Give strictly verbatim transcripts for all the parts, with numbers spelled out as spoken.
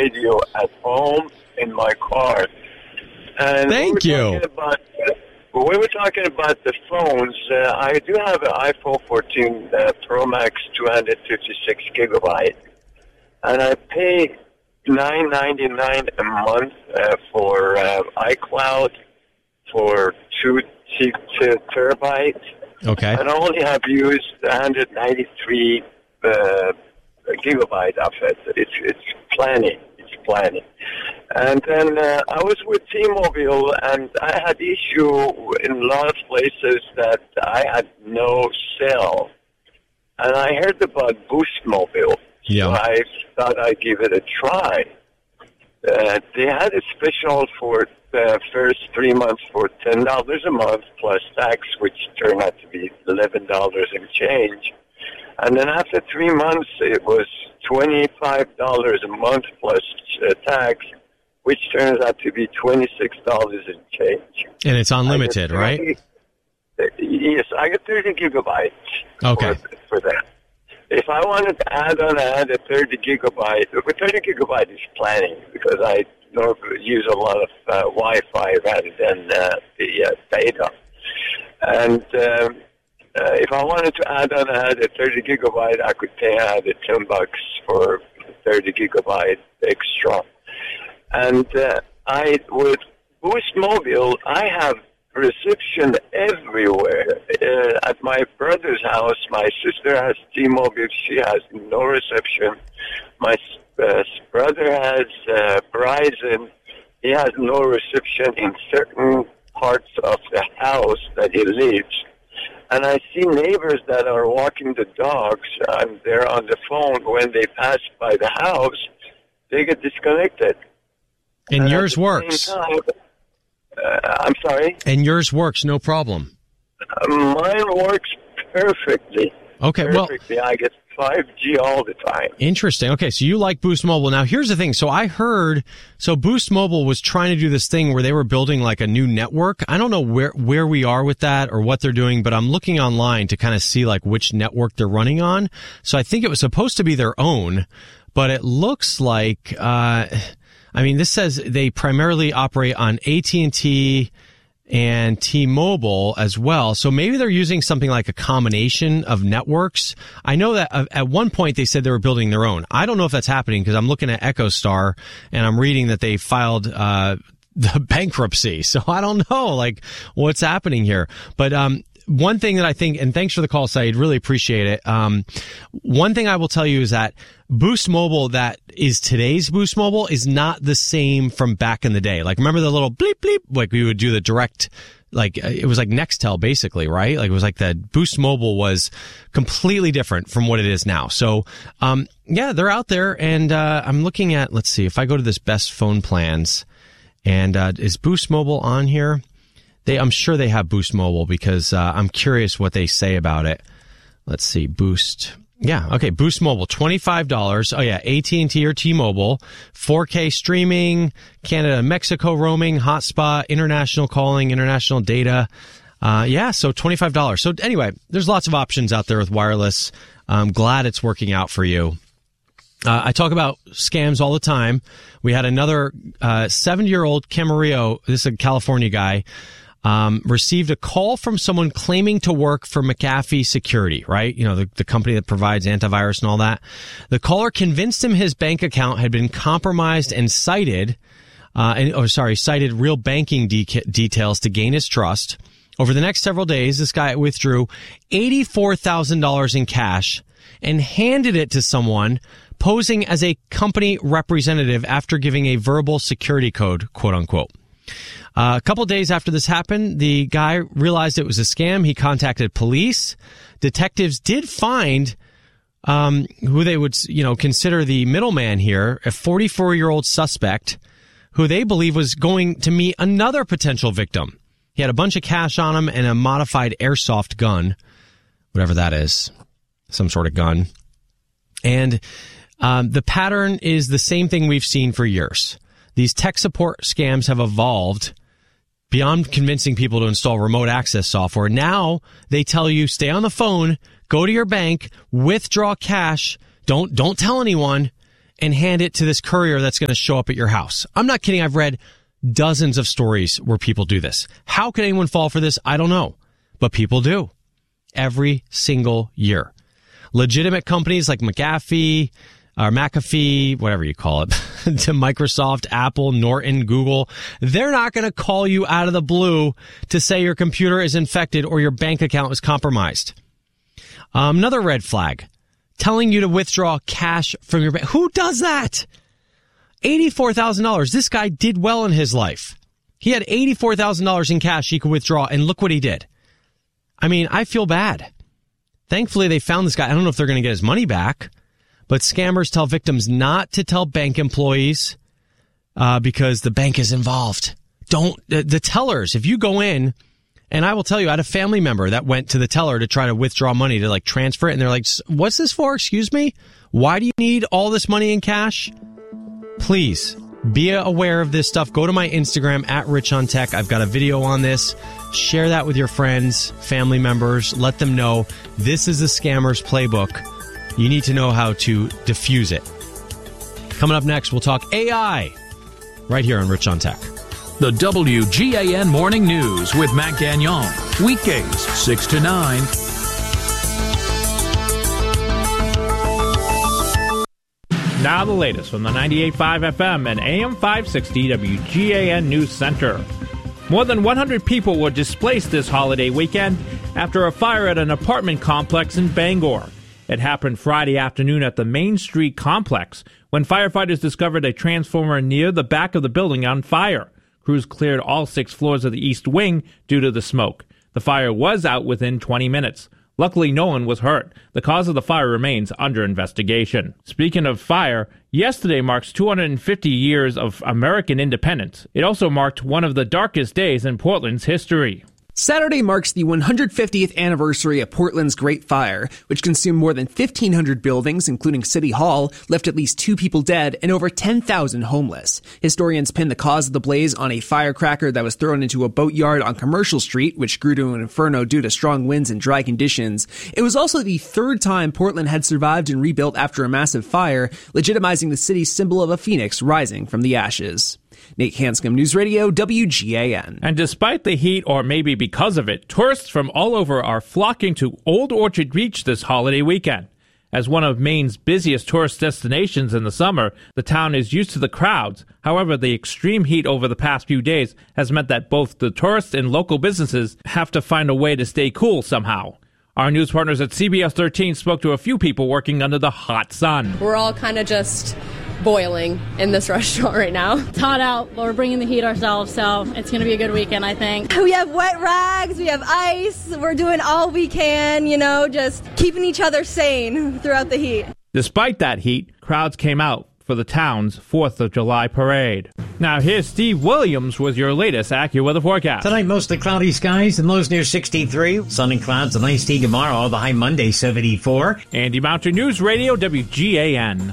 radio at home in my car. And Thank we you. About, we were talking about the phones. Uh, I do have an iPhone fourteen uh, Pro Max two fifty-six gigabyte, and I pay nine ninety-nine a month uh, for uh, iCloud for two t- t- terabytes. Okay. And I only have used one ninety-three uh, gigabyte of it. It's it's plenty. It's plenty. And then uh, I was with T-Mobile, and I had issue in a lot of places that I had no cell. And I heard about Boost Mobile. Yeah. So I thought I'd give it a try. Uh, they had a special for the first three months for ten dollars a month plus tax, which turned out to be eleven dollars and change. And then after three months, it was twenty-five dollars a month plus uh, tax, which turns out to be twenty-six dollars and change. And it's unlimited, thirty, right? Uh, yes, I get thirty gigabytes Okay. for, for that. If I wanted to add on, I had a thirty gigabyte. But thirty gigabyte is plenty because I normally use a lot of uh, Wi-Fi rather than uh, the uh, data. And um, uh, if I wanted to add on, I had a thirty gigabyte. I could pay I had a ten bucks for thirty gigabyte extra. And uh, I would Boost Mobile. I have reception everywhere. Uh, at my brother's house, my sister has T-Mobile. She has no reception. My uh, brother has uh, Verizon. He has no reception in certain parts of the house that he lives. And I see neighbors that are walking the dogs, and they're on the phone. When they pass by the house, they get disconnected. And, and yours works. Time, uh, I'm sorry? And yours works, no problem. Uh, mine works perfectly. Okay, perfectly. well, I get five G all the time. Interesting. Okay, so you like Boost Mobile. Now, here's the thing. So I heard, so Boost Mobile was trying to do this thing where they were building like a new network. I don't know where, where we are with that or what they're doing, but I'm looking online to kind of see like which network they're running on. So I think it was supposed to be their own, but it looks like, uh, I mean, this says they primarily operate on A T and T and T-Mobile as well. So maybe they're using something like a combination of networks. I know that at one point they said they were building their own. I don't know if that's happening because I'm looking at EchoStar and I'm reading that they filed uh the bankruptcy. So I don't know like what's happening here. But um one thing that I think, and thanks for the call, Saeed, really appreciate it. Um, one thing I will tell you is that Boost Mobile that is today's Boost Mobile is not the same from back in the day. Like, remember the little bleep bleep? Like we would do the direct, like it was like Nextel basically, right? Like it was like the Boost Mobile was completely different from what it is now. So, um, yeah, they're out there and, uh, I'm looking at, let's see, if I go to this best phone plans and, uh, is Boost Mobile on here? They, I'm sure they have Boost Mobile because uh, I'm curious what they say about it. Let's see, Boost. Yeah, okay, Boost Mobile, twenty-five dollars. Oh yeah, A T and T or T-Mobile, four K streaming, Canada, Mexico roaming, hotspot, international calling, international data. Uh, yeah, so twenty-five dollars. So anyway, there's lots of options out there with wireless. I'm glad it's working out for you. Uh, I talk about scams all the time. We had another uh, seventy-year-old Camarillo, this is a California guy, Um, received a call from someone claiming to work for McAfee Security, right? You know, the, the company that provides antivirus and all that. The caller convinced him his bank account had been compromised and cited, uh, and, oh, sorry, cited real banking de- details to gain his trust. Over the next several days, this guy withdrew eighty-four thousand dollars in cash and handed it to someone posing as a company representative after giving a verbal security code, quote unquote. Uh, a couple days after this happened, the guy realized it was a scam. He contacted police. Detectives did find um, who they would, you know, consider the middleman here, a forty-four-year-old suspect who they believe was going to meet another potential victim. He had a bunch of cash on him and a modified airsoft gun, whatever that is, some sort of gun. And um, the pattern is the same thing we've seen for years. These tech support scams have evolved beyond convincing people to install remote access software. Now they tell you, stay on the phone, go to your bank, withdraw cash, don't don't tell anyone, and hand it to this courier that's going to show up at your house. I'm not kidding. I've read dozens of stories where people do this. How could anyone fall for this? I don't know. But people do. Every single year. Legitimate companies like McAfee, or McAfee, whatever you call it, to Microsoft, Apple, Norton, Google, they're not going to call you out of the blue to say your computer is infected or your bank account is compromised. Um, another red flag, telling you to withdraw cash from your bank. Who does that? eighty-four thousand dollars. This guy did well in his life. He had eighty-four thousand dollars in cash he could withdraw, and look what he did. I mean, I feel bad. Thankfully, they found this guy. I don't know if they're going to get his money back, but scammers tell victims not to tell bank employees uh, because the bank is involved. Don't, the, the tellers, if you go in, and I will tell you, I had a family member that went to the teller to try to withdraw money to like transfer it, and they're like, what's this for? Excuse me? Why do you need all this money in cash? Please be aware of this stuff. Go to my Instagram at Rich on Tech. I've got a video on this. Share that with your friends, family members. Let them know this is the scammer's playbook. You need to know how to diffuse it. Coming up next, we'll talk A I right here on Rich on Tech. The W G A N Morning News with Matt Gagnon. Weekdays, six to nine. Now the latest from the ninety-eight point five F M and A M five sixty W G A N News Center. More than one hundred people were displaced this holiday weekend after a fire at an apartment complex in Bangor. It happened Friday afternoon at the Main Street complex when firefighters discovered a transformer near the back of the building on fire. Crews cleared all six floors of the east wing due to the smoke. The fire was out within twenty minutes. Luckily, no one was hurt. The cause of the fire remains under investigation. Speaking of fire, yesterday marks two hundred fifty years of American independence. It also marked one of the darkest days in Portland's history. Saturday marks the one hundred fiftieth anniversary of Portland's Great Fire, which consumed more than fifteen hundred buildings, including City Hall, left at least two people dead and over ten thousand homeless. Historians pin the cause of the blaze on a firecracker that was thrown into a boatyard on Commercial Street, which grew to an inferno due to strong winds and dry conditions. It was also the third time Portland had survived and rebuilt after a massive fire, legitimizing the city's symbol of a phoenix rising from the ashes. Nate Hanscom, News Radio, W G A N. And despite the heat, or maybe because of it, tourists from all over are flocking to Old Orchard Beach this holiday weekend. As one of Maine's busiest tourist destinations in the summer, the town is used to the crowds. However, the extreme heat over the past few days has meant that both the tourists and local businesses have to find a way to stay cool somehow. Our news partners at C B S thirteen spoke to a few people working under the hot sun. We're all kind of just boiling in this restaurant right now. It's hot out, but we're bringing the heat ourselves, so it's going to be a good weekend, I think. We have wet rags, we have ice, we're doing all we can, you know, just keeping each other sane throughout the heat. Despite that heat, crowds came out for the town's fourth of July parade. Now here's Steve Williams with your latest AccuWeather forecast. Tonight, mostly cloudy skies and lows near sixty-three. Sun and clouds, a nice day tomorrow, the high Monday, seventy-four. Andy Mountain News Radio, W G A N.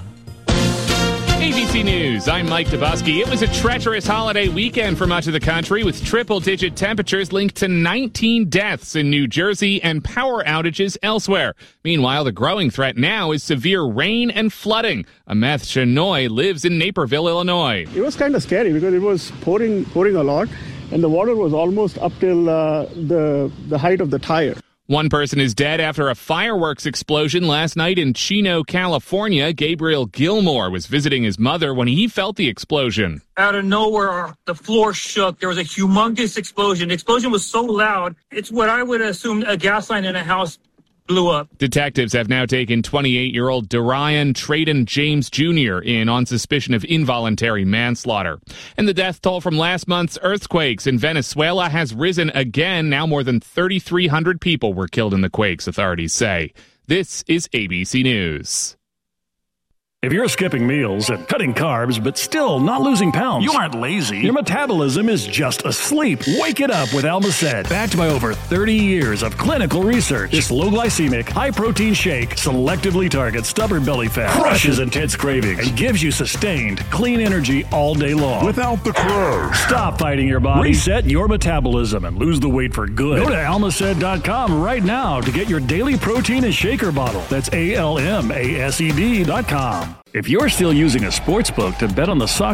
A B C News, I'm Mike Dabusky. It was a treacherous holiday weekend for much of the country, with triple-digit temperatures linked to nineteen deaths in New Jersey and power outages elsewhere. Meanwhile, the growing threat now is severe rain and flooding. Ameth Shenoy lives in Naperville, Illinois. It was kind of scary because it was pouring, pouring a lot, and the water was almost up till uh, the the height of the tire. One person is dead after a fireworks explosion last night in Chino, California. Gabriel Gilmore was visiting his mother when he felt the explosion. Out of nowhere, the floor shook. There was a humongous explosion. The explosion was so loud, it's what I would assume a gas line in a house blew up. Detectives have now taken twenty-eight-year-old Darian Traden James Junior in on suspicion of involuntary manslaughter. And the death toll from last month's earthquakes in Venezuela has risen again. Now more than thirty-three hundred people were killed in the quakes, authorities say. This is A B C News. If you're skipping meals and cutting carbs but still not losing pounds, you aren't lazy. Your metabolism is just asleep. Wake it up with Almacet. Backed by over thirty years of clinical research, this low-glycemic, high-protein shake selectively targets stubborn belly fat, crushes intense cravings, and gives you sustained, clean energy all day long. Without the crunch. Stop fighting your body. Reset your metabolism and lose the weight for good. Go to almacet dot com right now to get your daily protein and shaker bottle. That's A L M A S E D dot com. If you're still using a sports book to bet on the Sox